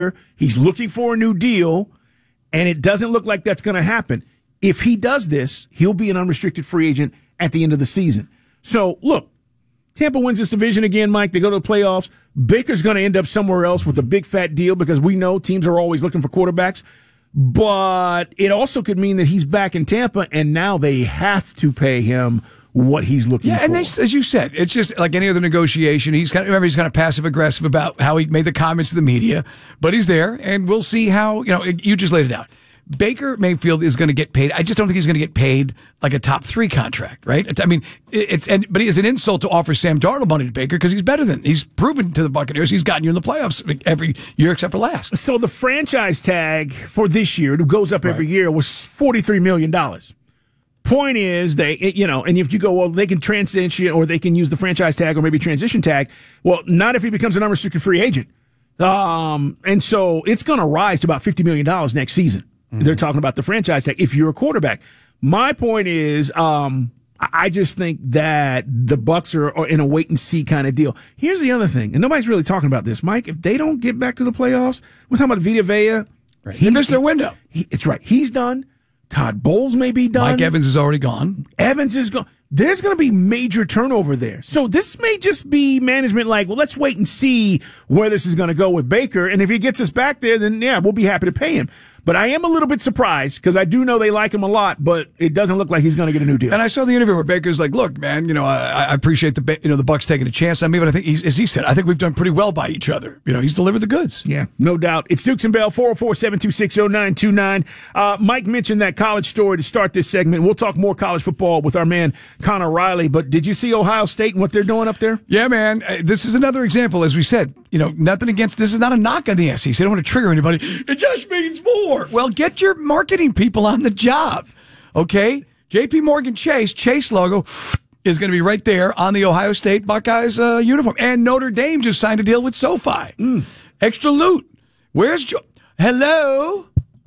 He's looking for a new deal, and it doesn't look like that's going to happen. If he does this, he'll be an unrestricted free agent at the end of the season. So, look, Tampa wins this division again, Mike. They go to the playoffs. Baker's going to end up somewhere else with a big fat deal because we know teams are always looking for quarterbacks. But it also could mean that he's back in Tampa, and now they have to pay him what he's looking for. Yeah, and as you said, it's just like any other negotiation. He's kind of passive aggressive about how he made the comments to the media, but he's there, and we'll see how. You just laid it out. Baker Mayfield is going to get paid. I just don't think he's going to get paid like a top 3 contract, right? But it's an insult to offer Sam Darnold money to Baker because he's proven to the Buccaneers he's gotten you in the playoffs every year except for last. So the franchise tag for this year, it goes up every year, was $43 million. Point is, and if you go, well, they can transition or they can use the franchise tag or maybe transition tag. Well, not if he becomes an unrestricted free agent. And so it's going to rise to about $50 million next season. Mm-hmm. They're talking about the franchise tag if you're a quarterback. My point is, I just think that the Bucs are in a wait and see kind of deal. Here's the other thing, and nobody's really talking about this, Mike. If they don't get back to the playoffs, we're talking about Vita Vea. Right. He missed their window. It's right. He's done. Todd Bowles may be done. Mike Evans is already gone. Evans is gone. There's going to be major turnover there. So this may just be management like, well, let's wait and see where this is going to go with Baker. And if he gets us back there, then, yeah, we'll be happy to pay him. But I am a little bit surprised because I do know they like him a lot, but it doesn't look like he's going to get a new deal. And I saw the interview where Baker's like, look, man, I appreciate the Bucs taking a chance on me, but I think, as he said, I think we've done pretty well by each other. He's delivered the goods. Yeah, no doubt. It's Dukes and Bell, 404-726-0929. Mike mentioned that college story to start this segment. We'll talk more college football with our man Connor Riley, but did you see Ohio State and what they're doing up there? Yeah, man. This is another example, as we said, nothing against, this is not a knock on the SEC. I don't want to trigger anybody. It just means more. Well, get your marketing people on the job, okay? JP Morgan Chase logo is going to be right there on the Ohio State Buckeyes uniform. And Notre Dame just signed a deal with SoFi. Extra loot. Where's Hello?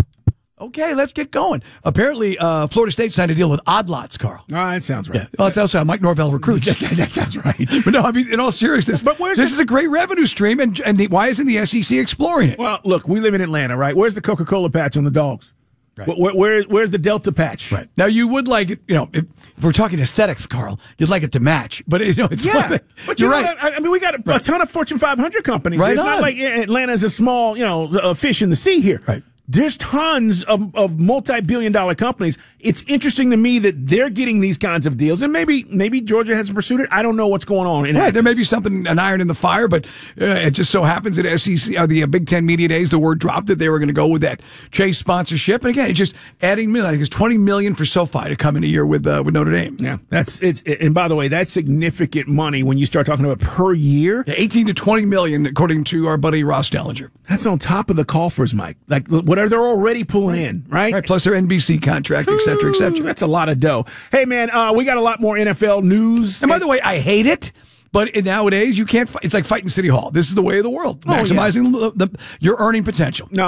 Okay, let's get going. Apparently, Florida State signed a deal with Odd Lots, Carl. Oh, that sounds right. Yeah. Oh, it's also how Mike Norvell recruits. That sounds right. But no, in all seriousness, this is a great revenue stream, and why isn't the SEC exploring it? Well, look, we live in Atlanta, right? Where's the Coca-Cola patch on the dogs? Right. Where's the Delta patch? Right. Now, you would like it, if we're talking aesthetics, Carl, you'd like it to match. But, it's one thing. But you're right. We got a ton of Fortune 500 companies. Right. It's not like Atlanta's a small, fish in the sea here. Right. There's tons of multi-billion-dollar companies. It's interesting to me that they're getting these kinds of deals, and maybe Georgia hasn't pursued it. I don't know what's going on. Right, there may be an iron in the fire, but it just so happens at SEC, the Big Ten Media Days, the word dropped that they were going to go with that Chase sponsorship. And again, it's just adding, I think it's $20 million for SoFi to come in a year with Notre Dame. Yeah, and by the way, that's significant money when you start talking about per year. Yeah, 18 to 20 million, according to our buddy Ross Dellinger. That's on top of the coffers, Mike. Like whatever they're already pulling in, right? Right, plus their NBC contract, et cetera, et cetera. That's a lot of dough. Hey, man, we got a lot more NFL news. And by the way, I hate it, but nowadays you can't. It's like fighting City Hall. This is the way of the world, maximizing your earning potential. No,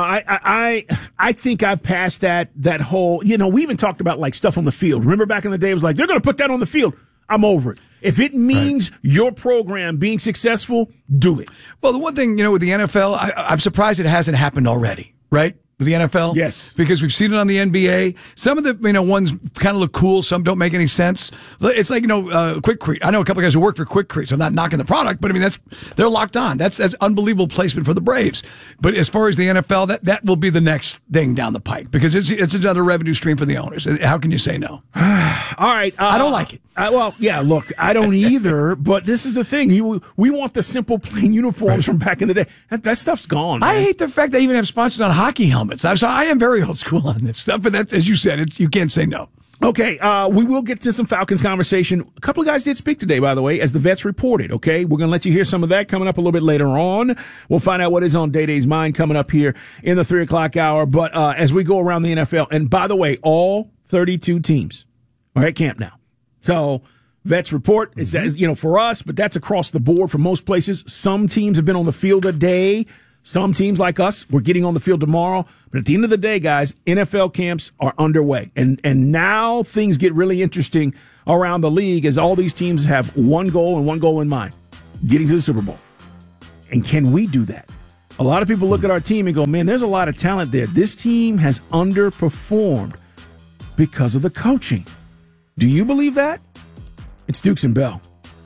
I think I've passed that whole. We even talked about like stuff on the field. Remember back in the day, it was like they're going to put that on the field. I'm over it. If it means your program being successful, do it. Well, the one thing with the NFL, I'm surprised it hasn't happened already. Right? With the NFL? Yes. Because we've seen it on the NBA. Some of the, ones kind of look cool. Some don't make any sense. It's like, Quikrete. I know a couple of guys who work for Quikrete, so I'm not knocking the product, but they're locked on. That's unbelievable placement for the Braves. But as far as the NFL, that will be the next thing down the pike because it's another revenue stream for the owners. How can you say no? All right. I don't like it. Look, I don't either, but this is the thing. We want the simple, plain uniforms from back in the day. That stuff's gone, man. I hate the fact they even have sponsors on hockey helmets. So I am very old school on this stuff, but that's, as you said, you can't say no. Okay, we will get to some Falcons conversation. A couple of guys did speak today, by the way, as the vets reported, okay? We're going to let you hear some of that coming up a little bit later on. We'll find out what is on Day-Day's mind coming up here in the 3 o'clock hour. But as we go around the NFL, and by the way, all 32 teams are at camp now. So vets report, it's, for us, but that's across the board for most places. Some teams have been on the field a day. Some teams like us, we're getting on the field tomorrow. But at the end of the day, guys, NFL camps are underway. And now things get really interesting around the league as all these teams have one goal and one goal in mind, getting to the Super Bowl. And can we do that? A lot of people look at our team and go, man, there's a lot of talent there. This team has underperformed because of the coaching. Do you believe that? It's Dukes and Bell.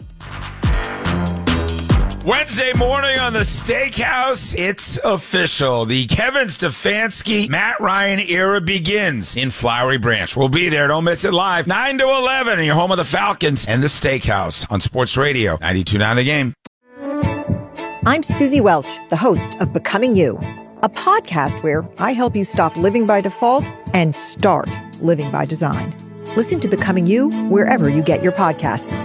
Wednesday morning on the Steakhouse, it's official. The Kevin Stefanski, Matt Ryan era begins in Flowery Branch. We'll be there. Don't miss it live. 9 to 11 in your home of the Falcons and the Steakhouse on Sports Radio 92.9 The Game. I'm Susie Welch, the host of Becoming You, a podcast where I help you stop living by default and start living by design. Listen to Becoming You wherever you get your podcasts.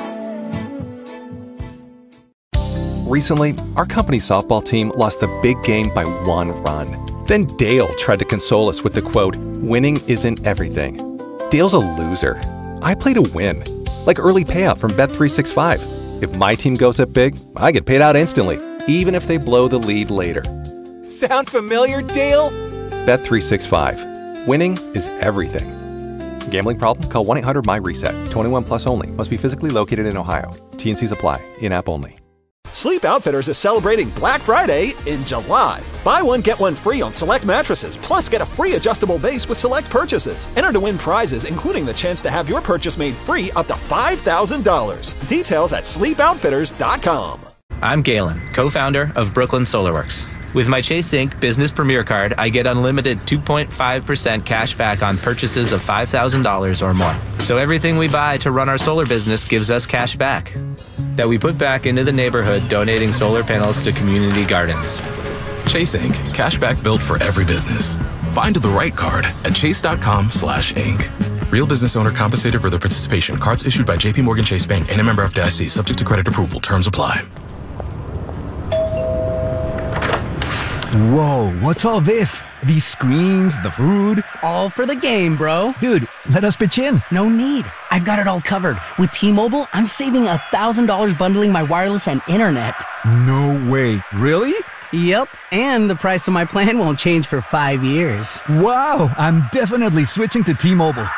Recently, our company's softball team lost a big game by 1 run. Then Dale tried to console us with the quote, "Winning isn't everything." Dale's a loser. I play to win. Like early payout from Bet365. If my team goes up big, I get paid out instantly, even if they blow the lead later. Sound familiar, Dale? Bet365. Winning is everything. Gambling problem? Call 1-800-MY-RESET. 21 plus only. Must be physically located in Ohio. T&Cs apply. In-app only. Sleep Outfitters is celebrating Black Friday in July. Buy one, get one free on select mattresses, plus get a free adjustable base with select purchases. Enter to win prizes, including the chance to have your purchase made free up to $5,000. Details at sleepoutfitters.com. I'm Galen, co-founder of Brooklyn SolarWorks. With my Chase Inc. Business Premier Card, I get unlimited 2.5% cash back on purchases of $5,000 or more. So everything we buy to run our solar business gives us cash back that we put back into the neighborhood, donating solar panels to community gardens. Chase Inc. Cashback built for every business. Find the right card at chase.com/inc. Real business owner compensated for their participation. Cards issued by JP Morgan Chase Bank and a member FDIC, subject to credit approval. Terms apply. Whoa, what's all this? These screens, the food? All for the game, bro. Dude, let us pitch in. No need. I've got it all covered. With T-Mobile, I'm saving $1,000 bundling my wireless and internet. No way. Really? Yep, and the price of my plan won't change for 5 years. Wow, I'm definitely switching to T-Mobile.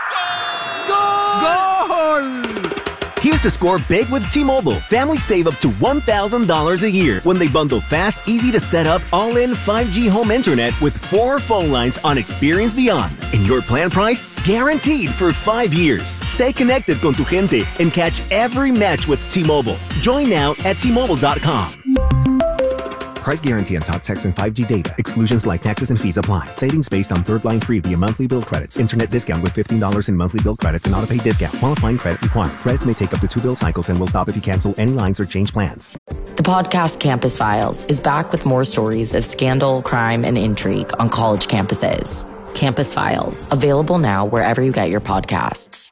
Goal! Here to score big with T-Mobile. Families save up to $1,000 a year when they bundle fast, easy to set up, all-in 5G home internet with 4 phone lines on Experience Beyond. And your plan price? Guaranteed for 5 years. Stay connected con tu gente and catch every match with T-Mobile. Join now at T-Mobile.com. Price guarantee on top text and 5G data. Exclusions like taxes and fees apply. Savings based on third line free via monthly bill credits. Internet discount with $15 in monthly bill credits and auto-pay discount. Qualifying credit required. Credits may take up to 2 bill cycles and will stop if you cancel any lines or change plans. The podcast Campus Files is back with more stories of scandal, crime, and intrigue on college campuses. Campus Files, available now wherever you get your podcasts.